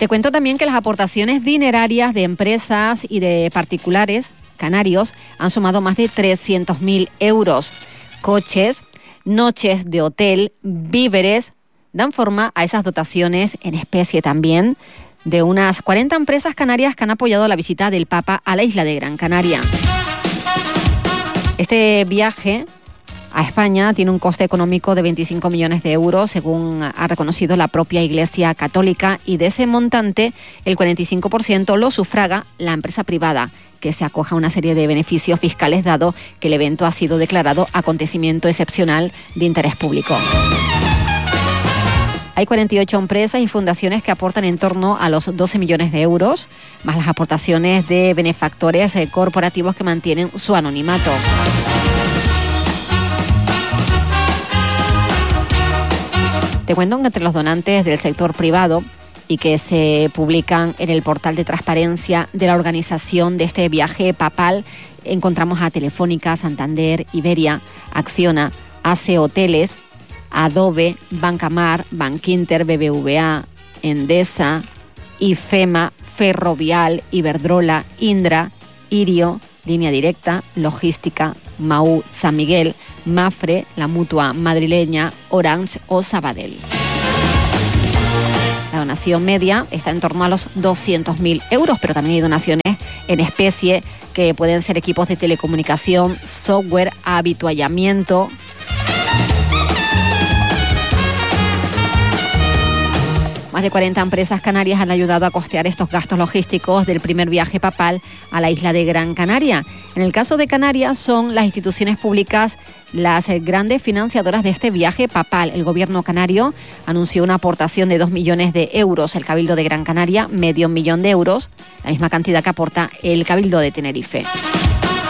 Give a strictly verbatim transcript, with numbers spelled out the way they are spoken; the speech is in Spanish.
Te cuento también que las aportaciones dinerarias de empresas y de particulares canarios han sumado más de trescientos mil euros. Coches, noches de hotel, víveres, dan forma a esas dotaciones en especie también de unas cuarenta empresas canarias que han apoyado la visita del Papa a la isla de Gran Canaria. Este viaje a España tiene un coste económico de veinticinco millones de euros, según ha reconocido la propia Iglesia Católica, y de ese montante el cuarenta y cinco por ciento lo sufraga la empresa privada, que se acoja a una serie de beneficios fiscales dado que el evento ha sido declarado acontecimiento excepcional de interés público. Hay cuarenta y ocho empresas y fundaciones que aportan en torno a los doce millones de euros, más las aportaciones de benefactores corporativos que mantienen su anonimato. Te cuento que entre los donantes del sector privado y que se publican en el portal de transparencia de la organización de este viaje papal, encontramos a Telefónica, Santander, Iberia, Acciona, A C E Hoteles, Adobe, Bancamar, Bankinter, B B V A, Endesa, IFEMA, Ferrovial, Iberdrola, Indra, Irio, Línea Directa, Logística, M A U, San Miguel, Mafre, la Mutua Madrileña, Orange o Sabadell. La donación media está en torno a los doscientos mil euros, pero también hay donaciones en especie que pueden ser equipos de telecomunicación, software, habituallamiento. Más de cuarenta empresas canarias han ayudado a costear estos gastos logísticos del primer viaje papal a la isla de Gran Canaria. En el caso de Canarias son las instituciones públicas las grandes financiadoras de este viaje papal. El gobierno canario anunció una aportación de dos millones de euros, el Cabildo de Gran Canaria medio millón de euros, la misma cantidad que aporta el Cabildo de Tenerife.